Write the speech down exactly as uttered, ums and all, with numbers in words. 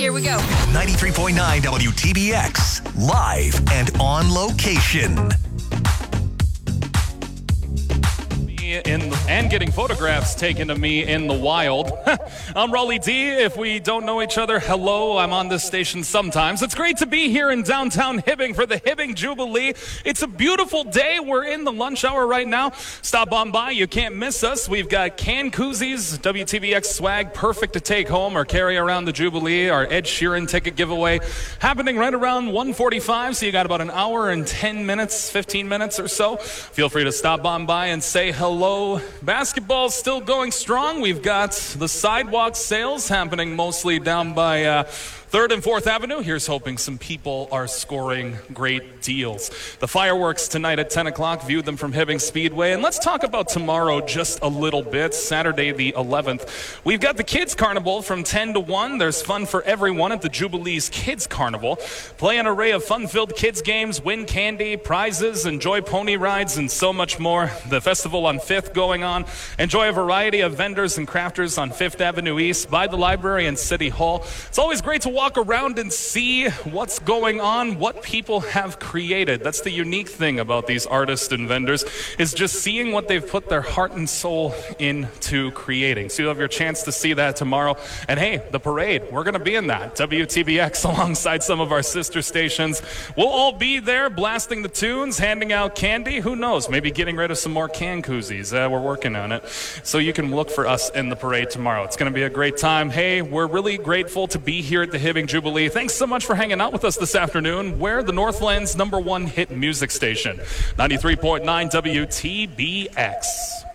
Here we go. ninety-three point nine W T B X, live and on location. In the, and getting photographs taken of me in the wild. I'm Raleigh D. If we don't know each other, hello, I'm on this station sometimes. It's great to be here in downtown Hibbing for the Hibbing Jubilee. It's a beautiful day. We're in the lunch hour right now. Stop on by. You can't miss us. We've got can koozies, W T B X swag, perfect to take home or carry around the Jubilee. Our Ed Sheeran ticket giveaway happening right around one forty-five, so you got about an hour and ten minutes, fifteen minutes or so. Feel free to stop on by and say hello. Hello. Basketball's still going strong. We've got the sidewalk sales happening mostly down by uh, third and fourth Avenue. Here's hoping some people are scoring great deals. The fireworks tonight at ten o'clock. View them from Hibbing Speedway. And let's talk about tomorrow just a little bit. Saturday the eleventh. We've got the Kids Carnival from ten to one. There's fun for everyone at the Jubilee's Kids Carnival. Play an array of fun-filled kids games, win candy, prizes, enjoy pony rides, and so much more. The festival on fifth going on. Enjoy a variety of vendors and crafters on fifth Avenue East by the library and City Hall. It's always great to walk around and see what's going on, what people have created. That's the unique thing about these artists and vendors, is just seeing what they've put their heart and soul into creating. So you'll have your chance to see that tomorrow. And hey, the parade, we're going to be in that. W T B X alongside some of our sister stations. We'll all be there blasting the tunes, handing out candy. Who knows? Maybe getting rid of some more can koozies. Uh, we're working on it. So you can look for us in the parade tomorrow. It's going to be a great time. Hey, we're really grateful to be here at the Hibbing Jubilee. Thanks so much for hanging out with us this afternoon. We're the Northland's number one hit music station, ninety-three point nine W T B X.